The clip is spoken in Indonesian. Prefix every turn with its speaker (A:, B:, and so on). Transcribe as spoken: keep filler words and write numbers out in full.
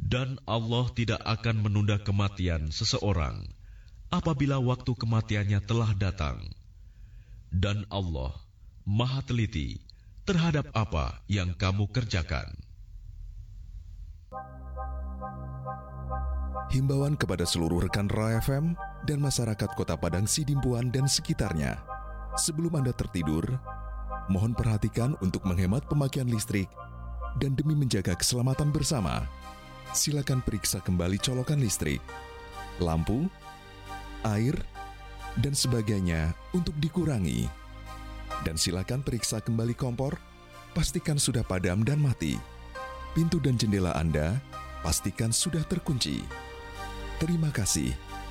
A: Dan Allah tidak akan menunda kematian seseorang apabila waktu kematiannya telah datang. Dan Allah Maha teliti terhadap apa yang kamu kerjakan.
B: Himbauan kepada seluruh rekan Ra F M dan masyarakat Kota Padang Sidimpuan dan sekitarnya. Sebelum Anda tertidur, mohon perhatikan untuk menghemat pemakaian listrik dan demi menjaga keselamatan bersama, silakan periksa kembali colokan listrik, lampu, air, dan sebagainya untuk dikurangi. Dan silakan periksa kembali kompor, pastikan sudah padam dan mati. Pintu dan jendela Anda pastikan sudah terkunci. Terima kasih.